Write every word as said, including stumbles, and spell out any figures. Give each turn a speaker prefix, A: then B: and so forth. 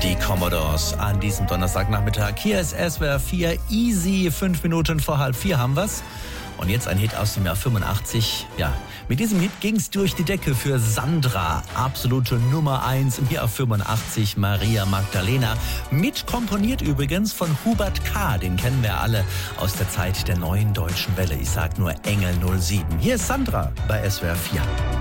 A: Die Commodores an diesem Donnerstagnachmittag. Hier ist S W R vier Easy. Fünf Minuten vor halb vier haben wir's. Und jetzt ein Hit aus dem Jahr fünfundachtzig. Ja, mit diesem Hit ging's durch die Decke für Sandra. Absolute Nummer eins im Jahr fünfundachtzig. Maria Magdalena. Mit komponiert übrigens von Hubert K. Den kennen wir alle aus der Zeit der neuen deutschen Welle. Ich sag nur Engel null sieben. Hier ist Sandra bei S W R vier.